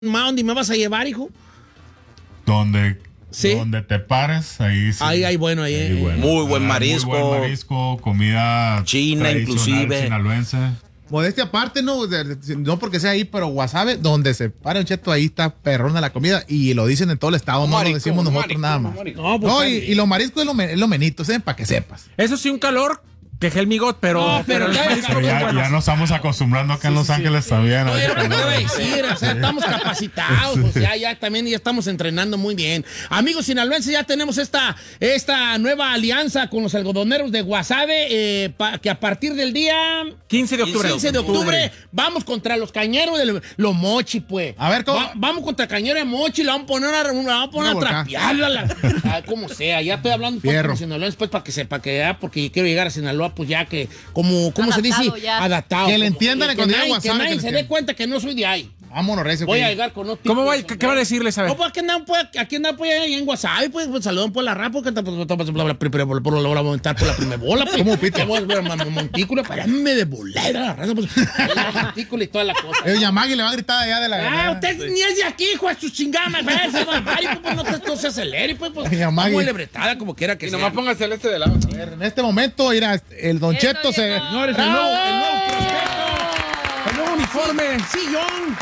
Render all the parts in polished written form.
¿Dónde me vas a llevar, hijo? Donde ¿Sí? Donde te pares, ahí sí. Ahí bueno, ahí. Bueno, Muy buen marisco. Muy buen marisco, comida China, tradicional inclusive. sinaloense. Modestia aparte, no porque sea ahí, pero Guasave, donde se para un cheto, ahí está perrona la comida y lo dicen en todo el estado, no lo decimos nosotros nada más. No, pues, No, y los mariscos es lo menito, ¿saben? Para que sepas. Eso sí, un calor que es el migot, pero... No, pero los ya- mariscos Pero son ya buenos. nos estamos acostumbrando acá en Los Ángeles también. Oye, ahorita, lo que te ¿no? iba a decir, o sea, estamos capacitados, pues ya también ya estamos entrenando muy bien. Amigos sinaloenses, ya tenemos esta nueva alianza con los algodoneros de Guasave, que a partir del día 15 de octubre. 15 de octubre vamos contra los cañeros de los Mochi, pues. A ver, ¿cómo? Vamos contra cañeros de Mochi, le vamos a poner a Una volcán. trapearla, como sea. Ya estoy hablando un poco Fierro. con sinaloenses, pues, para que sepa que ya, porque quiero llegar a Sinaloa, pues ya que, ¿cómo se dice? Adaptado ya. Adaptado. Que le como- entiendan que cuando diga nadie- Guasave, que nadie que le se dé entiendan. cuenta que no soy de ahí. Vámonos, recio. Voy a güey. llegar con otro ¿Cómo tipo va? de ¿Qué va a decirles? A ver. No, pues aquí andan pues allá en WhatsApp, pues saludan por la rap, porque por la montar por la primera bola, pues. ¿Cómo, Pito? Vamos a ver montículo, parame de bolera la raza, pues. La montículo y toda la cosa. El Yamagi le va a gritar allá de la... Usted ni es de aquí, hijo de sus chingamas, pues no se acelere, pues. Yamagi. Vamos lebretada como quiera que Y sea. nomás póngase el de lado. A ver, en este momento, mira, el Don Eso Cheto se... llegó. Señores, el nuevo prospecto. El nuevo uniforme. Sillón.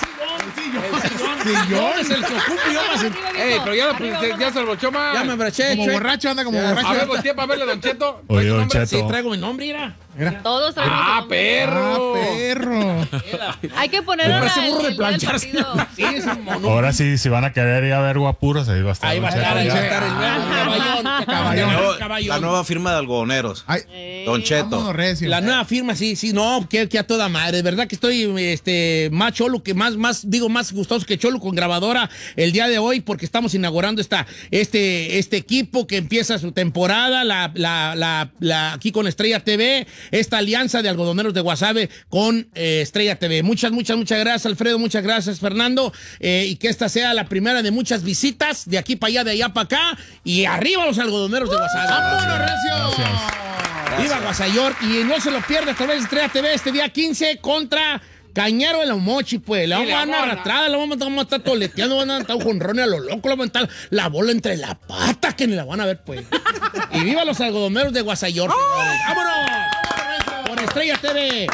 Sillón. Es el que ocupo yo más. Ey, pero ya se lo más. Ya me abraché. Como che. borracho, anda como A ver, borracho. volteé para verle, Don Cheto. Oye, Don Sí, Cheto. traigo mi nombre, mira. Todos traemos Ah, el nombre. perro. Perro. Hay que ponerlo Parece burro de el día del plancharse. partido. Sí, es un mono. Ahora sí, si van a querer ir a ver guapuros, ahí va a estar. Ahí va a Don estar, Cheto, ahí va a ya. estar el nuevo caballón. La nueva firma de algodoneros. Ay, Don Cheto. vámonos, recio. La nueva firma, sí, no, que a toda madre. De verdad que estoy más cholo, que más gustoso que cholo con grabadora el día de hoy, porque estamos inaugurando este equipo que empieza su temporada, aquí con Estrella TV, esta alianza de algodoneros de Guasave con Estrella TV. Muchas gracias, Alfredo, muchas gracias, Fernando, y que esta sea la primera de muchas visitas de aquí para allá, de allá para acá, y arriba los algodoneros de Guasave. ¡Vámonos, recio! ¡Viva Guasayork! Y no se lo pierda a través de Estrella TV este día 15 contra Cañero de la Mochi, pues. Le vamos a dar una arrastrada, le vamos a estar toleteando, van a estar jonrones a lo loco, le vamos a estar la bola entre las patas, que ni la van a ver, pues. Y viva los algodoneros de Guasayork, señores. ¡Vámonos! Por Estrella TV.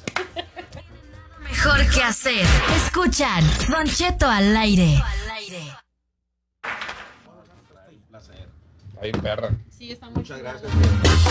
Mejor que hacer. Escuchan Don Cheto al aire. Ahí, perra. Sí, está muy